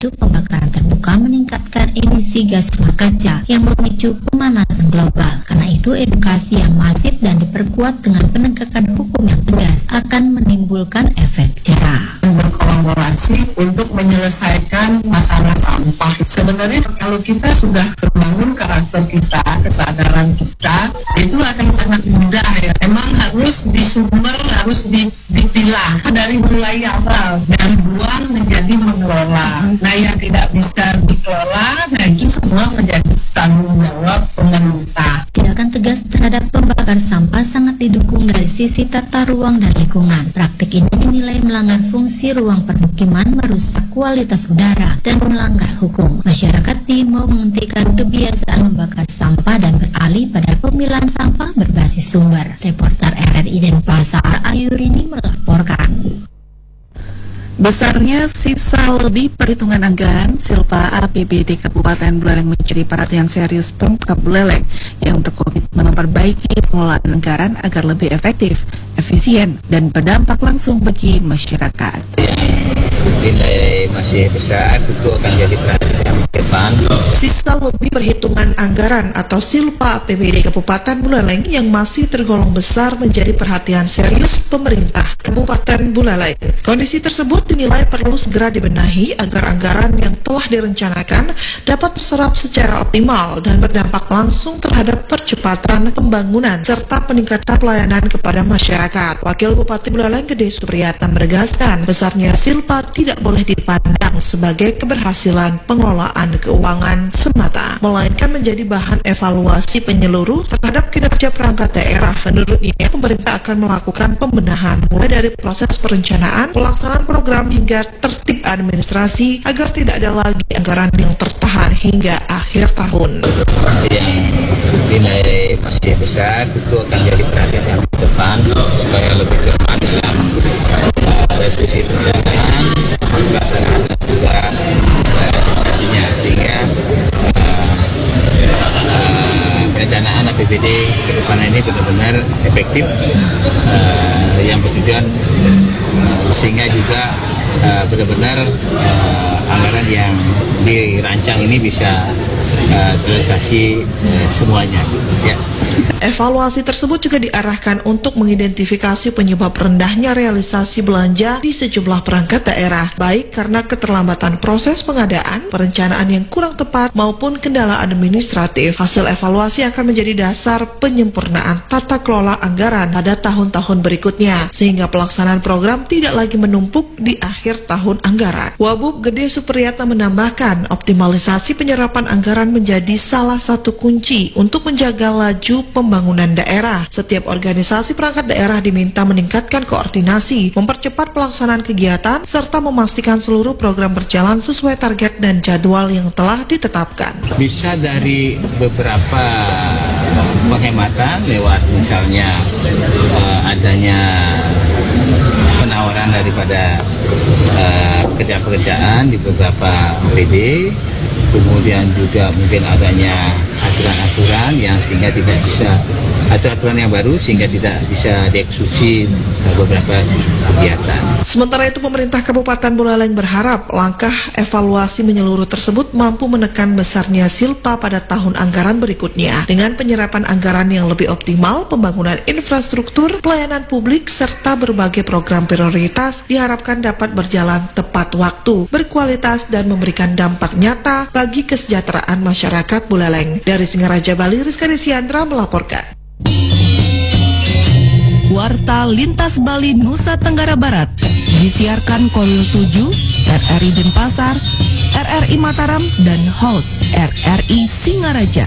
memicu pembakaran terbuka meningkatkan emisi gas rumah kaca yang memicu pemanasan global. Karena itu, edukasi yang masif dan diperkuat dengan penegakan hukum yang tegas akan menimbulkan efek jerah. Berkolaborasi untuk menyelesaikan masalah sampah. Sebenarnya kalau kita sudah membangun karakter kita, kesadaran kita, itu akan sangat mudah ya. Memang harus disumber, harus dipilah dari mulai awal, dari buang menjadi mengelola. Nah, yang tidak bisa dikelola, nah itu semua menjadi tanggung jawab pemerintah. Tindakan tegas terhadap pembakar sampah sangat didukung dari sisi tata ruang dan lingkungan. Praktik ini dinilai melanggar fungsi ruang permukiman, merusak kualitas udara, dan melanggar hukum. Masyarakat diimbau menghentikan kebiasaan membakar sampah dan beralih pada pemilahan sampah berbasis sumber. Reporter RRI Denpasar, Ayurini melaporkan. Besarnya sisa lebih perhitungan anggaran Silpa APBD Kabupaten Buleleng menjadi perhatian serius Pemkab Buleleng yang berkomitmen memperbaiki pengelolaan anggaran agar lebih efektif, efisien, dan berdampak langsung bagi masyarakat. Nilai masih besar, itu akan jadi perhatian ke depan. Sisa lebih perhitungan anggaran atau Silpa APBD Kabupaten Buleleng yang masih tergolong besar menjadi perhatian serius pemerintah Kabupaten Buleleng. Kondisi tersebut dinilai perlu segera dibenahi agar anggaran yang telah direncanakan dapat terserap secara optimal dan berdampak langsung terhadap percepatan pembangunan serta peningkatan pelayanan kepada masyarakat. Wakil Bupati Buleleng Gede Supriyatna menegaskan besarnya Silpa tidak boleh dipandang sebagai keberhasilan pengelolaan keuangan semata, melainkan menjadi bahan evaluasi penyeluruh terhadap kinerja perangkat daerah. Menurutnya, pemerintah akan melakukan pembenahan mulai dari proses perencanaan, pelaksanaan program hingga tertib administrasi agar tidak ada lagi anggaran yang tertahan hingga akhir tahun. Yang nilai masih besar, itu akan jadi perhatian yang ke depan supaya lebih cermat dalam resolusi perencanaan, pelaksanaan dan juga administrasinya, sehingga perencanaan APBD ke depan ini benar-benar efektif, yang bertujuan sehingga juga benar-benar anggaran yang dirancang ini bisa terrealisasi semuanya. Ya. Evaluasi tersebut juga diarahkan untuk mengidentifikasi penyebab rendahnya realisasi belanja di sejumlah perangkat daerah, baik karena keterlambatan proses pengadaan, perencanaan yang kurang tepat, maupun kendala administratif. Hasil evaluasi akan menjadi dasar penyempurnaan tata kelola anggaran pada tahun-tahun berikutnya, sehingga pelaksanaan program tidak lagi menumpuk di akhir tahun anggaran. Wabub Gede Supriyatna menambahkan, optimalisasi penyerapan anggaran menjadi salah satu kunci untuk menjaga laju pembangunan daerah. Setiap organisasi perangkat daerah diminta meningkatkan koordinasi, mempercepat pelaksanaan kegiatan, serta memastikan seluruh program berjalan sesuai target dan jadwal yang telah ditetapkan. Bisa dari beberapa penghematan lewat misalnya adanya penawaran daripada pekerjaan-pekerjaan di beberapa PD, kemudian juga mungkin adanya aturan-aturan yang sehingga tidak bisa, aturan yang baru sehingga tidak bisa dieksekusi beberapa kegiatan. Sementara itu, pemerintah Kabupaten Buleleng berharap langkah evaluasi menyeluruh tersebut mampu menekan besarnya Silpa pada tahun anggaran berikutnya. Dengan penyerapan anggaran yang lebih optimal, pembangunan infrastruktur, pelayanan publik, serta berbagai program prioritas diharapkan dapat berjalan tepat waktu, berkualitas, dan memberikan dampak nyata bagi kesejahteraan masyarakat Buleleng. Dari Singaraja, Bali, Rizka Desiandra melaporkan. Warta Lintas Bali Nusa Tenggara Barat disiarkan Korwil 7, RRI Denpasar, RRI Mataram, dan host RRI Singaraja.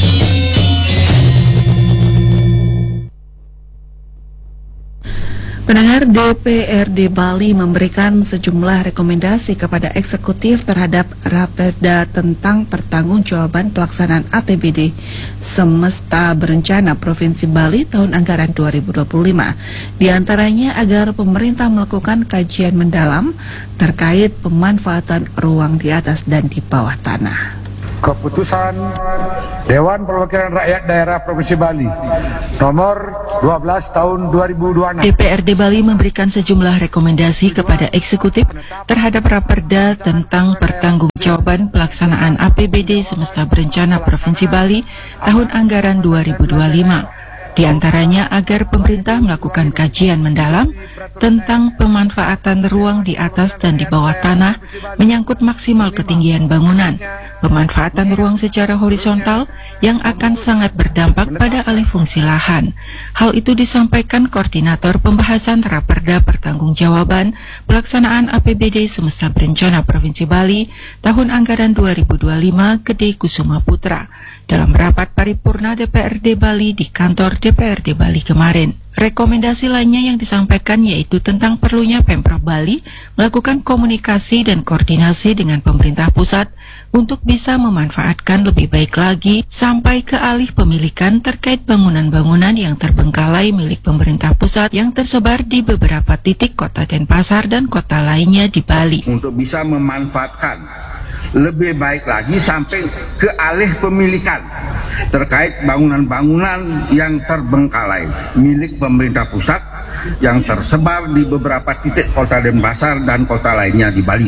Pendengar, DPRD Bali memberikan sejumlah rekomendasi kepada eksekutif terhadap Raperda tentang pertanggungjawaban pelaksanaan APBD semesta berencana Provinsi Bali tahun anggaran 2025. Di antaranya agar pemerintah melakukan kajian mendalam terkait pemanfaatan ruang di atas dan di bawah tanah. Keputusan Dewan Perwakilan Rakyat Daerah Provinsi Bali nomor 12 tahun 2026. DPRD Bali memberikan sejumlah rekomendasi kepada eksekutif terhadap Raperda tentang pertanggungjawaban pelaksanaan APBD semesta berencana Provinsi Bali tahun anggaran 2025. Di antaranya agar pemerintah melakukan kajian mendalam tentang pemanfaatan ruang di atas dan di bawah tanah menyangkut maksimal ketinggian bangunan, pemanfaatan ruang secara horizontal yang akan sangat berdampak pada alih fungsi lahan. Hal itu disampaikan Koordinator Pembahasan Raperda Pertanggungjawaban Pelaksanaan APBD Semesta Berencana Provinsi Bali tahun anggaran 2025 Gede Kusuma Putra dalam rapat paripurna DPRD Bali di kantor DPRD Bali kemarin. Rekomendasi lainnya yang disampaikan yaitu tentang perlunya Pemprov Bali melakukan komunikasi dan koordinasi dengan pemerintah pusat untuk bisa memanfaatkan lebih baik lagi sampai ke alih pemilikan terkait bangunan-bangunan yang terbengkalai milik pemerintah pusat yang tersebar di beberapa titik kota Denpasar dan kota lainnya di Bali. Untuk bisa memanfaatkan lebih baik lagi sampai ke alih pemilikan terkait bangunan-bangunan yang terbengkalai milik pemerintah pusat yang tersebar di beberapa titik kota Denpasar dan kota lainnya di Bali.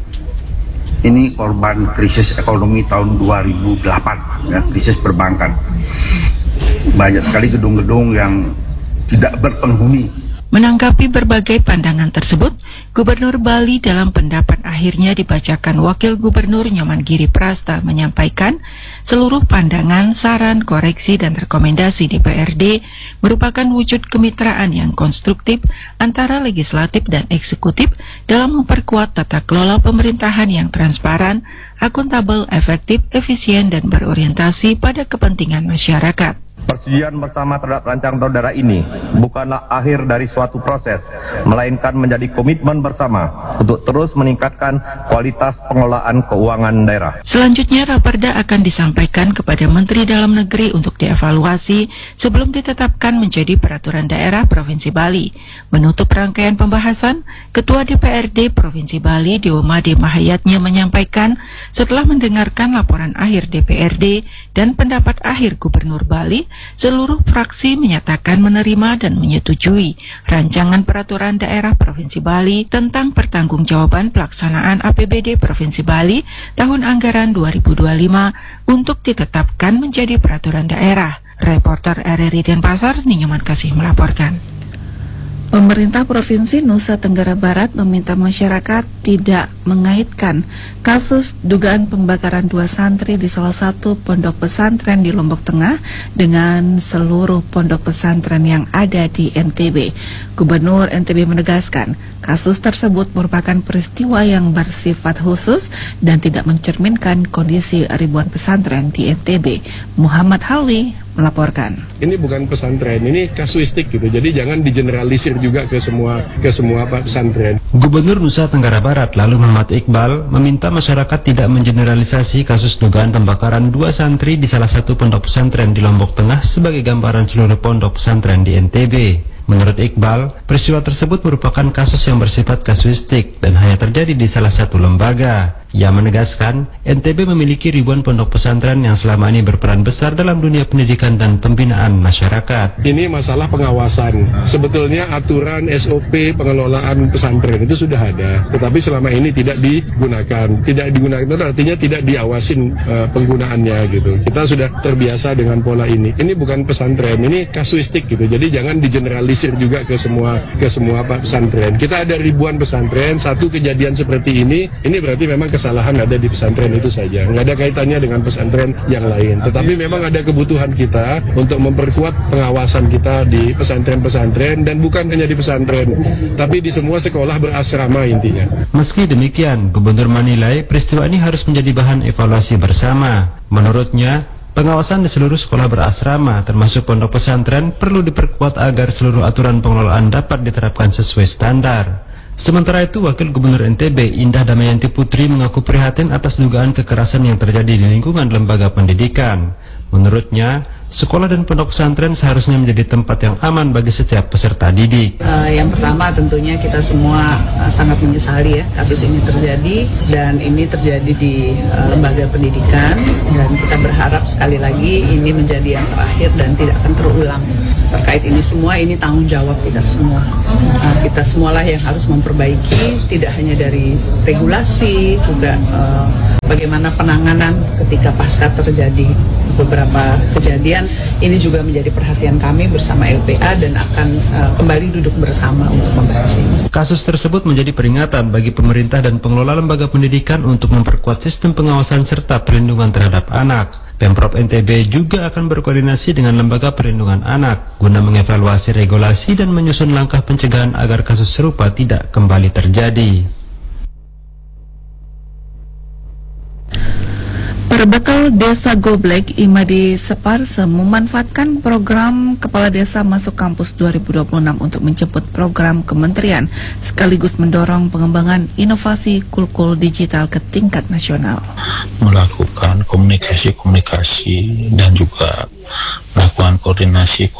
Ini korban krisis ekonomi tahun 2008, ya, krisis perbankan. Banyak sekali gedung-gedung yang tidak berpenghuni. Menanggapi berbagai pandangan tersebut, Gubernur Bali dalam pendapat akhirnya dibacakan Wakil Gubernur Nyoman Giri Prasta menyampaikan seluruh pandangan, saran, koreksi, dan rekomendasi DPRD merupakan wujud kemitraan yang konstruktif antara legislatif dan eksekutif dalam memperkuat tata kelola pemerintahan yang transparan, akuntabel, efektif, efisien, dan berorientasi pada kepentingan masyarakat. Persetujuan bersama terhadap rancangan undang-undang daerah ini bukanlah akhir dari suatu proses, melainkan menjadi komitmen bersama untuk terus meningkatkan kualitas pengelolaan keuangan daerah. Selanjutnya, Raperda akan disampaikan kepada Menteri Dalam Negeri untuk dievaluasi sebelum ditetapkan menjadi peraturan daerah Provinsi Bali. Menutup rangkaian pembahasan, Ketua DPRD Provinsi Bali, Deomade Mahayatnya menyampaikan setelah mendengarkan laporan akhir DPRD dan pendapat akhir Gubernur Bali, seluruh fraksi menyatakan menerima dan menyetujui rancangan peraturan daerah Provinsi Bali tentang pertanggungjawaban pelaksanaan APBD Provinsi Bali tahun anggaran 2025 untuk ditetapkan menjadi peraturan daerah. Reporter RRI Denpasar, Ninyoman Kasih melaporkan. Pemerintah Provinsi Nusa Tenggara Barat meminta masyarakat tidak mengaitkan kasus dugaan pembakaran 2 santri di salah satu pondok pesantren di Lombok Tengah dengan seluruh pondok pesantren yang ada di NTB. Gubernur NTB menegaskan kasus tersebut merupakan peristiwa yang bersifat khusus dan tidak mencerminkan kondisi ribuan pesantren di NTB. Muhammad Halwi melaporkan. Ini bukan pesantren, ini kasuistik gitu. Jadi jangan digeneralisir juga ke semua pesantren. Gubernur Nusa Tenggara Barat lalu Muhammad Iqbal meminta masyarakat tidak mengeneralisasi kasus dugaan pembakaran 2 santri di salah satu pondok pesantren di Lombok Tengah sebagai gambaran seluruh pondok pesantren di NTB. Menurut Iqbal, peristiwa tersebut merupakan kasus yang bersifat kasuistik dan hanya terjadi di salah satu lembaga. Ia menegaskan, NTB memiliki ribuan pondok pesantren yang selama ini berperan besar dalam dunia pendidikan dan pembinaan masyarakat. Ini masalah pengawasan. Sebetulnya aturan SOP pengelolaan pesantren itu sudah ada, tetapi selama ini tidak digunakan. Tidak digunakan itu artinya tidak diawasin penggunaannya gitu. Kita sudah terbiasa dengan pola ini. Ini bukan pesantren, ini kasuistik gitu. Jadi jangan digeneralisir juga ke semua pesantren. Kita ada ribuan pesantren, satu kejadian seperti ini berarti memang kesalahan ada di pesantren itu saja, nggak ada kaitannya dengan pesantren yang lain. Tetapi memang ada kebutuhan kita untuk memperkuat pengawasan kita di pesantren-pesantren, dan bukan hanya di pesantren, tapi di semua sekolah berasrama intinya. Meski demikian, Gubernur menilai peristiwa ini harus menjadi bahan evaluasi bersama. Menurutnya, pengawasan di seluruh sekolah berasrama, termasuk pondok pesantren, perlu diperkuat agar seluruh aturan pengelolaan dapat diterapkan sesuai standar. Sementara itu, Wakil Gubernur NTB Indah Damayanti Putri mengaku prihatin atas dugaan kekerasan yang terjadi di lingkungan lembaga pendidikan. Menurutnya, sekolah dan pondok pesantren seharusnya menjadi tempat yang aman bagi setiap peserta didik. Yang pertama tentunya kita semua sangat menyesali ya kasus ini terjadi, dan ini terjadi di lembaga pendidikan, dan kita berharap sekali lagi ini menjadi yang terakhir dan tidak akan terulang. Terkait ini semua, ini tanggung jawab kita semua. Kita semualah yang harus memperbaiki, tidak hanya dari regulasi, juga bagaimana penanganan ketika pasca terjadi beberapa kejadian. Ini juga menjadi perhatian kami bersama LPA dan akan kembali duduk bersama untuk membahas ini. Kasus tersebut menjadi peringatan bagi pemerintah dan pengelola lembaga pendidikan untuk memperkuat sistem pengawasan serta perlindungan terhadap anak. Pemprov NTB juga akan berkoordinasi dengan Lembaga Perlindungan Anak guna mengevaluasi regulasi dan menyusun langkah pencegahan agar kasus serupa tidak kembali terjadi. Perbekal Desa Goblek, Imade Separse memanfaatkan program Kepala Desa Masuk Kampus 2026 untuk menjemput program kementerian sekaligus mendorong pengembangan inovasi kulkul digital ke tingkat nasional. Melakukan komunikasi dan juga melakukan koordinasi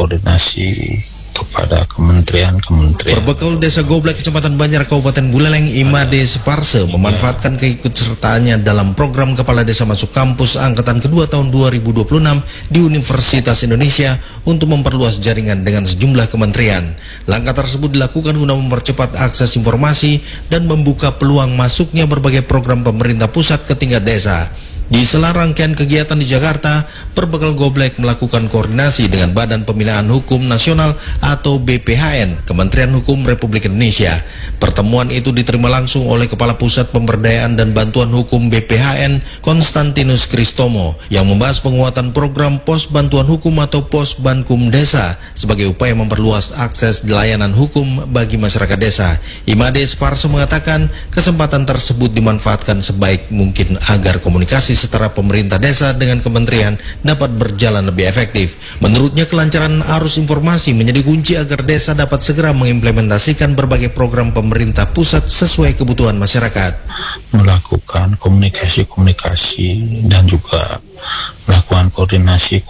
kepada kementerian. Perbekal Desa Goblek, Kecamatan Banjar, Kabupaten Buleleng, Imade Separse memanfaatkan keikutsertaannya dalam program Kepala Desa Masuk Kampus Angkatan Kedua tahun 2026 di Universitas Indonesia untuk memperluas jaringan dengan sejumlah kementerian. Langkah tersebut dilakukan guna mempercepat akses informasi dan membuka peluang masuknya berbagai program pemerintah pusat ke tingkat desa. Di sela rangkaian kegiatan di Jakarta, Perbekal Goblek melakukan koordinasi dengan Badan Pembinaan Hukum Nasional atau BPHN, Kementerian Hukum Republik Indonesia. Pertemuan itu diterima langsung oleh Kepala Pusat Pemberdayaan dan Bantuan Hukum BPHN, Konstantinus Kristomo, yang membahas penguatan program Pos Bantuan Hukum atau Pos Bankum Desa sebagai upaya memperluas akses layanan hukum bagi masyarakat desa. Imade Separse mengatakan kesempatan tersebut dimanfaatkan sebaik mungkin agar komunikasi setara pemerintah desa dengan kementerian dapat berjalan lebih efektif. Menurutnya, kelancaran arus informasi menjadi kunci agar desa dapat segera mengimplementasikan berbagai program pemerintah pusat sesuai kebutuhan masyarakat. Melakukan komunikasi dan juga melakukan koordinasi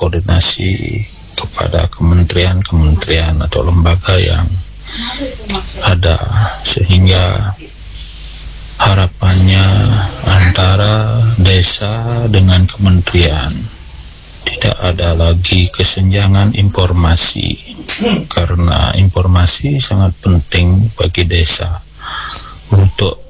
kepada kementerian atau lembaga yang ada, sehingga harapannya antara desa dengan kementerian tidak ada lagi kesenjangan informasi, karena informasi sangat penting bagi desa untuk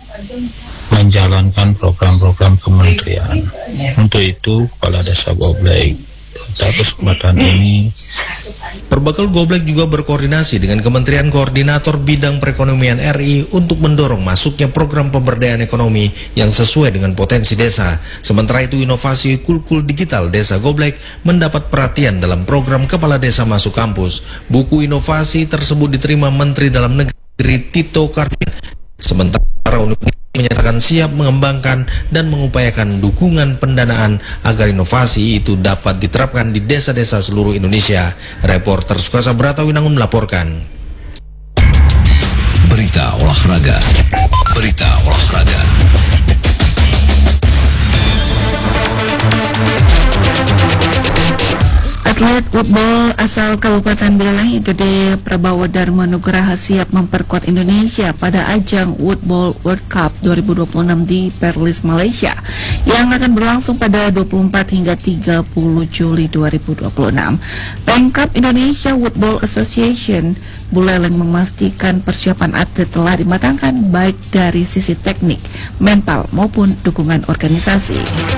menjalankan program-program kementerian. Untuk itu, Kepala Desa Goblek kesempatan ini. Perbekal Goblek juga berkoordinasi dengan Kementerian Koordinator Bidang Perekonomian RI untuk mendorong masuknya program pemberdayaan ekonomi yang sesuai dengan potensi desa. Sementara itu, inovasi kulkul digital Desa Goblek mendapat perhatian dalam program Kepala Desa Masuk Kampus. Buku inovasi tersebut diterima Menteri Dalam Negeri Tito Karnavian. Sementara Universitas menyatakan siap mengembangkan dan mengupayakan dukungan pendanaan agar inovasi itu dapat diterapkan di desa-desa seluruh Indonesia. Reporter Sukasa Bratawinangun melaporkan. Berita olahraga. Atlet football asal Kabupaten Buleleng Gede Prabawa Dharma Nugraha siap memperkuat Indonesia pada ajang Woodball World Cup 2026 di Perlis, Malaysia yang akan berlangsung pada 24 hingga 30 Juli 2026. Pemkab Indonesia Woodball Association Buleleng memastikan persiapan atlet telah dimatangkan baik dari sisi teknik, mental maupun dukungan organisasi.